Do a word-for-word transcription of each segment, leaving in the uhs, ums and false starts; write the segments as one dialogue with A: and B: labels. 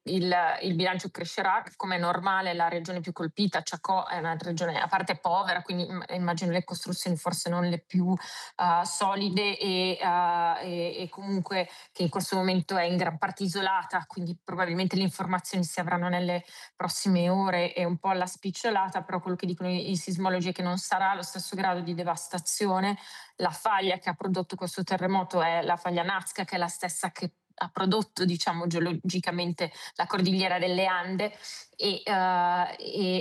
A: il il bilancio crescerà, come è normale. La regione più colpita, Chacó, è una regione a parte povera, quindi im immagino le costruzioni forse non le più, uhm, solide e uhm, e e comunque che in questo momento è in gran parte isolata, quindi probabilmente le informazioni si avranno nelle prossime ore e un po' alla spicciolata, però quello che dicono i i sismologi è che non sarà lo stesso grado di devastazione. La faglia che ha prodotto questo terremoto è la faglia Nazca, che è la stessa che ha prodotto, diciamo, geologicamente la cordigliera delle Ande e, uh, e,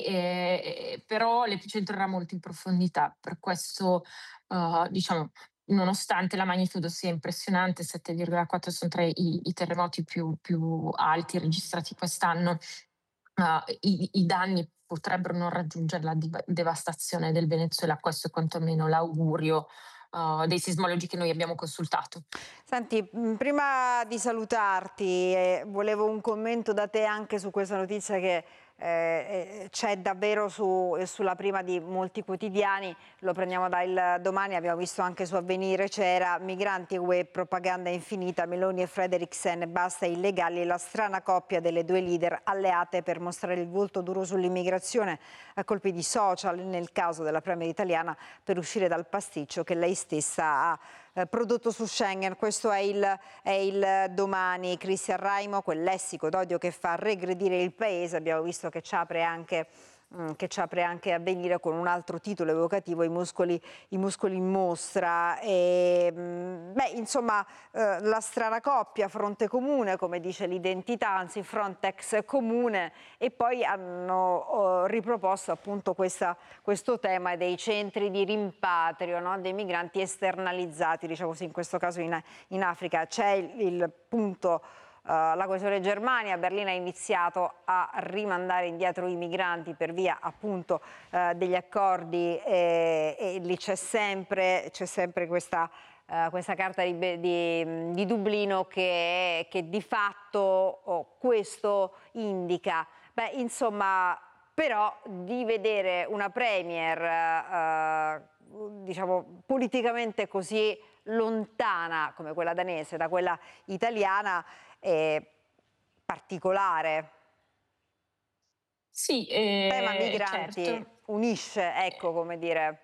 A: e però l'epicentro era molto in profondità, per questo uh, diciamo, nonostante la magnitudo sia impressionante, sette virgola quattro sono tra i, i terremoti più, più alti registrati quest'anno, uh, i, i danni potrebbero non raggiungere la div- devastazione del Venezuela. Questo è quantomeno l'augurio uh, dei sismologi che noi abbiamo consultato.
B: Senti, mh, prima di salutarti, eh, volevo un commento da te anche su questa notizia che eh, eh, c'è davvero su, eh, sulla prima di molti quotidiani. Lo prendiamo dal Domani, abbiamo visto anche su Avvenire, c'era migranti e web, propaganda infinita, Meloni e Frederiksen, basta illegali, la strana coppia delle due leader alleate per mostrare il volto duro sull'immigrazione a colpi di social, nel caso della premier italiana, per uscire dal pasticcio che lei stessa ha eh, prodotto su Schengen. Questo è il, è il Domani. Cristian Raimo, quel lessico d'odio che fa regredire il paese, abbiamo visto che ci apre anche mm, che ci apre anche Avvenire con un altro titolo evocativo, i muscoli, i muscoli in mostra. E, mm, beh, insomma, eh, la strana coppia, fronte comune, come dice l'identità, anzi Frontex comune, e poi hanno oh, riproposto appunto questa, questo tema dei centri di rimpatrio, no? Dei migranti esternalizzati, diciamo così, in questo caso in, in Africa. C'è il, il punto. Uh, la questione Germania, Berlino ha iniziato a rimandare indietro i migranti per via appunto uh, degli accordi e, e lì c'è sempre, c'è sempre questa, uh, questa carta di, di, di Dublino che, che di fatto oh, questo indica. Beh, insomma, però di vedere una premier uh, diciamo politicamente così lontana come quella danese da quella italiana è particolare.
A: Sì,
B: Il tema
A: eh,
B: migranti
A: certo.
B: unisce, ecco come dire.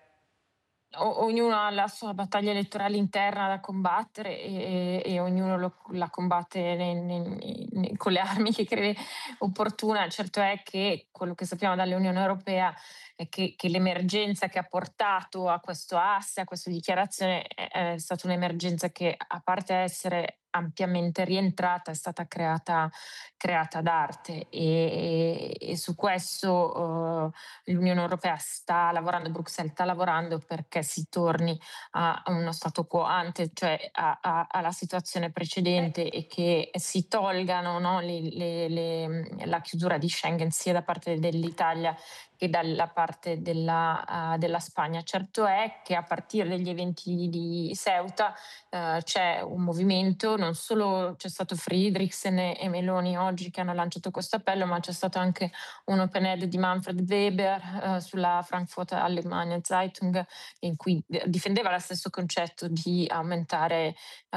A: O- ognuno ha la sua battaglia elettorale interna da combattere e, e ognuno lo- la combatte ne- ne- ne- con le armi che crede opportuna. Certo è che quello che sappiamo dall'Unione Europea è che, che l'emergenza che ha portato a questo asse, a questa dichiarazione, è, è stata un'emergenza che, a parte essere ampiamente rientrata, è stata creata, creata d'arte e, e- e su questo eh, l'Unione Europea sta lavorando, Bruxelles sta lavorando perché si torni a, a uno stato quo ante, cioè a- a- alla situazione precedente, e che si tolgano, no, le- le- le- la chiusura di Schengen sia da parte dell'Italia che dalla parte della, uh, della Spagna. Certo è che a partire dagli eventi di Ceuta uh, c'è un movimento, non solo c'è stato Friedrichsen e, e Meloni oggi che hanno lanciato questo appello, ma c'è stato anche un open-ed di Manfred Weber uh, sulla Frankfurter Allgemeine Zeitung, in cui difendeva lo stesso concetto di aumentare uh,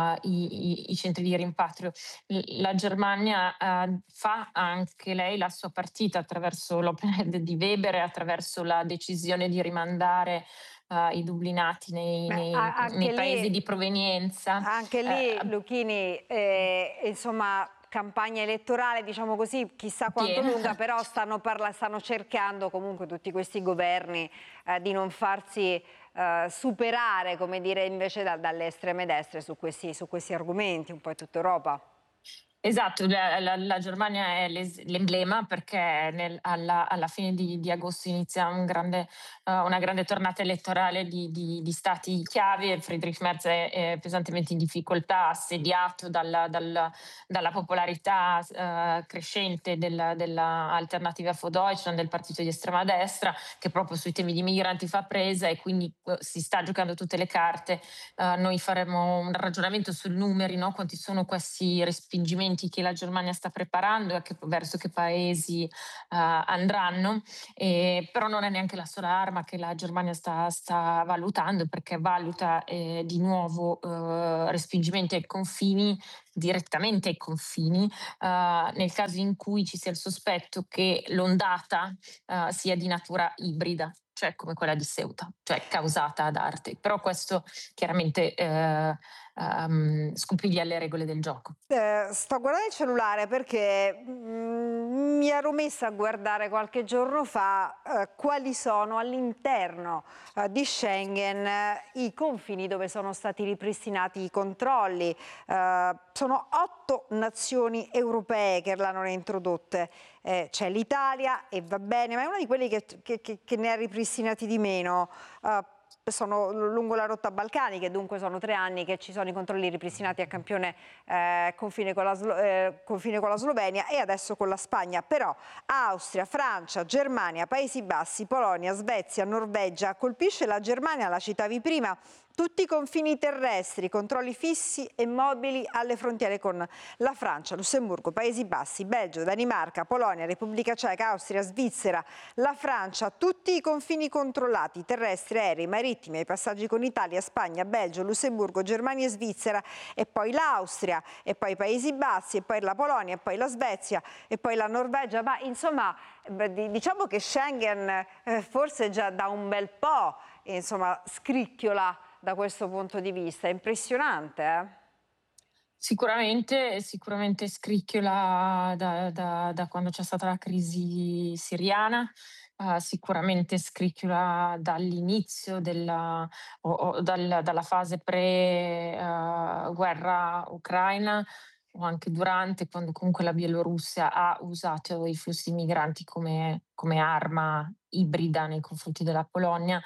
A: i, i, i centri di rimpatrio. La Germania uh, fa anche lei la sua partita attraverso l'open-ed di Weber e attraverso la decisione di rimandare uh, i dublinati nei,
B: Beh,
A: nei,
B: a- anche
A: nei paesi
B: lì,
A: di provenienza.
B: anche lì
A: Uh,
B: Lucchini, eh, insomma, campagna elettorale, diciamo così, chissà quanto
A: piena.
B: lunga, però stanno, parla- stanno cercando comunque tutti questi governi eh, di non farsi eh, superare, come dire, invece da- dalle estreme destre su questi, su questi argomenti, un po' in tutta Europa.
A: Esatto, la, la- la Germania è l'es- l'emblema perché nel- alla, alla fine di, di agosto inizia un grande, eh, una grande tornata elettorale di, di- di stati chiave. Friedrich Merz è, è pesantemente in difficoltà, assediato dalla, dalla- dalla popolarità eh, crescente della, della Alternative für Deutschland, del partito di estrema destra, che proprio sui temi di migranti fa presa e quindi eh, si sta giocando tutte le carte. Eh, noi faremo un ragionamento sui numeri, no? Quanti sono questi respingimenti spostamenti che la Germania sta preparando e a che, verso che paesi uh, andranno, e, però non è neanche la sola arma che la Germania sta, sta valutando, perché valuta eh, di nuovo eh, respingimenti ai confini, direttamente ai confini, uh, nel caso in cui ci sia il sospetto che l'ondata uh, sia di natura ibrida, cioè come quella di Ceuta, cioè causata da Arte. Però questo chiaramente eh, um, scumpiglia le regole del gioco.
B: Eh, sto guardando il cellulare perché mm, mi ero messa a guardare qualche giorno fa eh, quali sono all'interno eh, di Schengen eh, i confini dove sono stati ripristinati i controlli. Eh, sono otto nazioni europee che l'hanno reintrodotte. Eh, c'è l'Italia e va bene, ma è una di quelle che, che, che, che ne ha ripristinati di meno. Eh, sono lungo la rotta balcanica e dunque sono tre anni che ci sono i controlli ripristinati a campione eh, confine, con la, eh, confine con la Slovenia e adesso con la Spagna. Però Austria, Francia, Germania, Paesi Bassi, Polonia, Svezia, Norvegia, colpisce la Germania, la citavi prima, tutti i confini terrestri, controlli fissi e mobili alle frontiere con la Francia, Lussemburgo, Paesi Bassi, Belgio, Danimarca, Polonia, Repubblica Ceca, Austria, Svizzera, la Francia, tutti i confini controllati, terrestri, aerei, marittimi, ai passaggi con Italia, Spagna, Belgio, Lussemburgo, Germania e Svizzera, e poi l'Austria, e poi i Paesi Bassi, e poi la Polonia, e poi la Svezia, e poi la Norvegia. Ma insomma, diciamo che Schengen eh, forse già da un bel po' insomma scricchiola da questo punto di vista. È impressionante, eh?
A: Sicuramente, sicuramente scricchiola da, da, da quando c'è stata la crisi siriana, uh, sicuramente scricchiola dall'inizio della, o, o dal, dalla fase pre-guerra uh, ucraina, o anche durante, quando comunque la Bielorussia ha usato i flussi migranti come, come arma ibrida nei confronti della Polonia.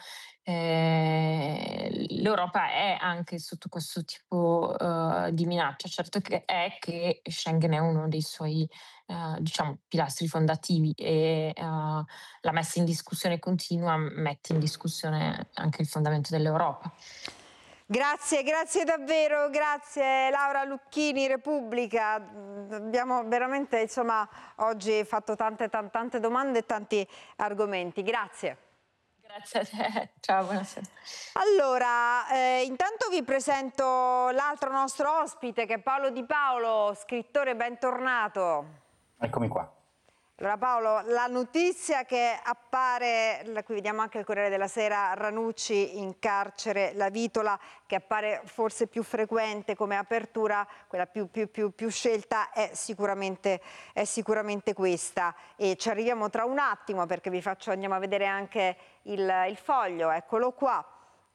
A: Eh, L'Europa è anche sotto questo tipo uh, di minaccia. Certo che è che Schengen è uno dei suoi uh, diciamo, pilastri fondativi, e uh, la messa in discussione continua mette in discussione anche il fondamento dell'Europa.
B: Grazie, grazie davvero, grazie Laura Lucchini, Repubblica. Abbiamo veramente insomma oggi fatto tante tante, tante domande e tanti argomenti. Grazie.
A: Grazie a te, ciao, buonasera.
B: Allora, eh, intanto vi presento l'altro nostro ospite che è Paolo Di Paolo, scrittore, bentornato.
C: Eccomi qua.
B: Allora Paolo, la notizia che appare, qui vediamo anche il Corriere della Sera, Ranucci in carcere, la Vitola, che appare forse più frequente come apertura, quella più, più, più, più scelta è sicuramente, è sicuramente questa. E ci arriviamo tra un attimo perché vi faccio, andiamo a vedere anche il, il foglio, eccolo qua.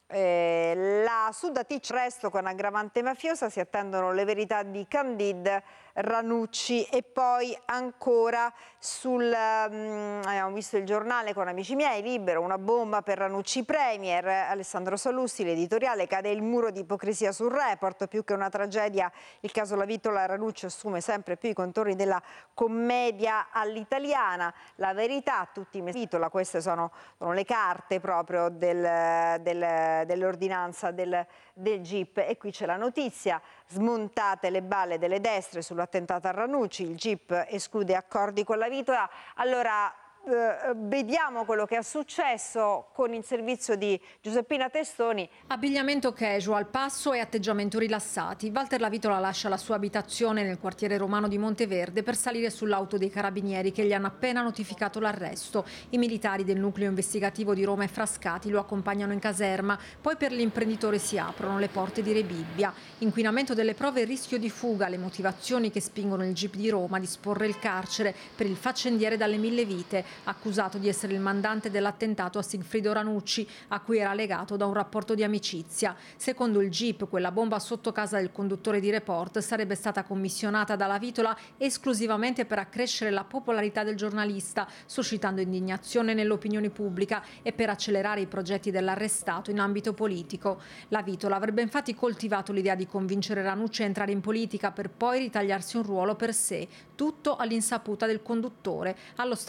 B: Eh, la Sudatic resto con aggravante mafiosa, si attendono le verità di Candide, Ranucci. E poi ancora sul um, abbiamo visto il giornale con Amici miei, Libero, una bomba per Ranucci Premier, Alessandro Sallusti, l'editoriale, cade il muro di ipocrisia sul report, più che una tragedia il caso La Vitola, Ranucci assume sempre più i contorni della commedia all'italiana, la verità, tutti i mesi Vitola, queste sono, sono le carte proprio del, del, dell'ordinanza del, del G I P. E qui c'è la notizia, smontate le balle delle destre sull'attentato a Ranucci, il G I P esclude accordi con la Vitola. Allora eh, vediamo quello che è successo con il servizio di Giuseppina Testoni.
D: Abbigliamento casual, passo e atteggiamento rilassati. Walter La Vitola lascia la sua abitazione nel quartiere romano di Monteverde per salire sull'auto dei carabinieri che gli hanno appena notificato l'arresto. I militari del nucleo investigativo di Roma e Frascati lo accompagnano in caserma, poi per l'imprenditore si aprono le porte di Rebibbia. Inquinamento delle prove e rischio di fuga, le motivazioni che spingono il G I P di Roma a disporre il carcere per il faccendiere dalle mille vite, accusato di essere il mandante dell'attentato a Sigfrido Ranucci, a cui era legato da un rapporto di amicizia. Secondo il G I P, quella bomba sotto casa del conduttore di Report sarebbe stata commissionata dalla Vitola esclusivamente per accrescere la popolarità del giornalista, suscitando indignazione nell'opinione pubblica e per accelerare i progetti dell'arrestato in ambito politico. La Vitola avrebbe infatti coltivato l'idea di convincere Ranucci a entrare in politica per poi ritagliarsi un ruolo per sé, tutto all'insaputa del conduttore. Allo stato attuale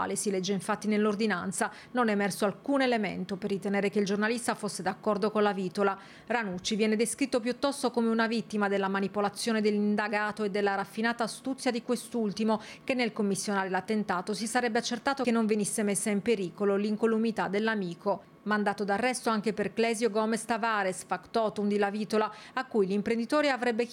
D: sessuale. Si legge infatti nell'ordinanza. Non è emerso alcun elemento per ritenere che il giornalista fosse d'accordo con la Vitola. Ranucci viene descritto piuttosto come una vittima della manipolazione dell'indagato e della raffinata astuzia di quest'ultimo, che nel commissionare l'attentato si sarebbe accertato che non venisse messa in pericolo l'incolumità dell'amico. Mandato d'arresto anche per Clesio Gomez Tavares, factotum di La Vitola, a cui l'imprenditore avrebbe chiesto